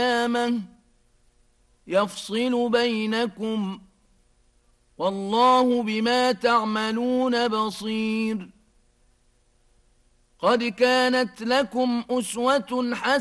قيامة يفصل بينكم والله بما تعملون بصير قد كانت لكم أسوة حسنة